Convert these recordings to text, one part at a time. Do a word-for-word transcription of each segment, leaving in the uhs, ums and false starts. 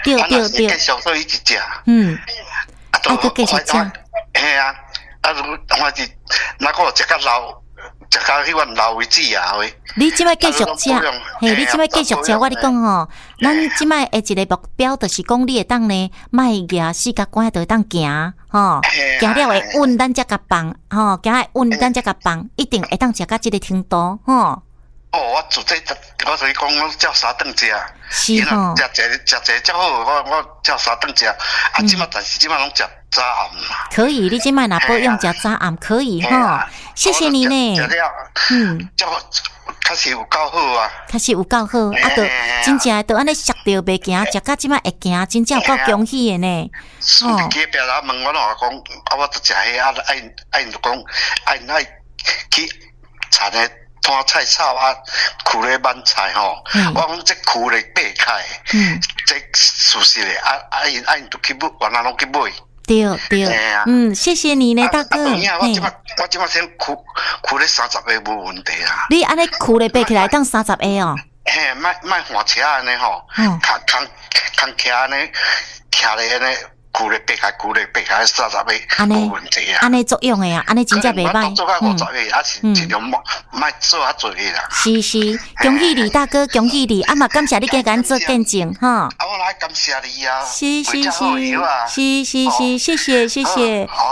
对对对， 继续做伊一只。 嗯， 啊， 还佫继续食。 嘿啊，啊，我是那个食较老，食较迄款老为止啊喂。 你即摆继续食，嘿，你即摆继续食，我咧讲吼，咱即摆诶一个目标就是讲，你会当呢，卖举四角拐就会当行，吼，行了会稳，咱才甲放，吼，行会稳，咱才甲放，一定会当食到即个程度，吼。 哦，我做这，我所以讲，我照三顿食， 是吼， 食一食一较好，我我照三顿食，啊，即马但是即马拢食早暗嘛。 可以，你即摆若不用食早暗，可以吼。谢谢你呢。 食了，嗯，照确实有够好啊。 确实有够好，啊，都真正都安尼摔着袂行，食到即摆会行，真正有够恭喜的呢。 哦，去别人问我咯，讲啊，我著食迄啊，爱爱就讲爱爱去产的。拖菜草啊，苦咧慢菜吼，我讲这苦咧掰开，这属实咧，啊啊因啊因都去买，原来拢去买。 对对，嗯，谢谢你呢，大哥。 我即马我即马先苦苦咧三十个无问题啦。 你安尼苦咧掰起来当三十个哦？ 嘿，卖卖换车安尼吼，扛扛扛徛安尼，徛咧安尼。苦咧掰开，苦咧掰开，三十个无问题啊！ 安尼作用诶啊，安尼真正袂歹。 做到五十个，还是尽量莫莫做较侪个啦。 是是，恭喜你大哥，恭喜你！啊嘛，感谢你加咱做见证哈。 啊，我来感谢你啊！ 是是是，是是是，谢谢谢谢，好，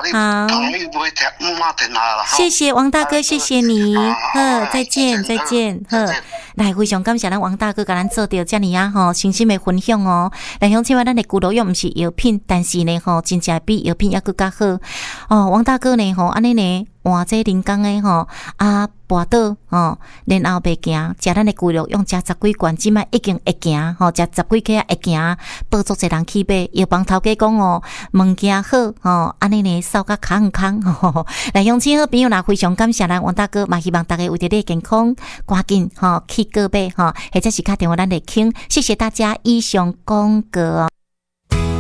谢谢王大哥，谢谢你，呵，再见再见，呵。来，非常感谢咱王大哥甲咱做到遮尔啊吼，诚心的分享哦。来，乡亲们，咱的骨头药毋是药品，但是呢吼，真正比药品还佫较好哦。王大哥呢吼，安尼呢换这人工的吼啊，跋倒吼，然后袂行，食咱的骨头用食十几罐，即摆已经会行吼，食十几克会行，报足侪人去买。药房头家讲哦，物件好吼，安尼呢扫甲康康吼。来，乡亲好朋友啦，非常感谢咱王大哥，嘛希望大家为着你健康，赶紧吼去购买吼，或者是打电话咱来倾。谢谢大家，以上广告。